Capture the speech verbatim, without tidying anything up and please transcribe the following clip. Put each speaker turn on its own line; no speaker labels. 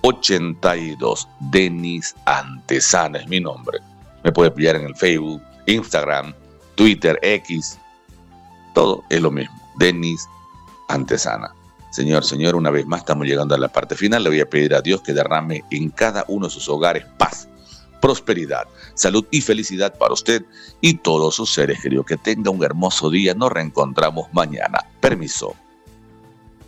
ochenta y dos. Denis Antesana es mi nombre. Me puede pillar en el Facebook, Instagram, Twitter, X. Todo es lo mismo. Denis Antesana. Señor, señor, una vez más estamos llegando a la parte final. Le voy a pedir a Dios que derrame en cada uno de sus hogares paz, prosperidad, salud y felicidad para usted y todos sus seres queridos. Que tenga un hermoso día. Nos reencontramos mañana. Permiso.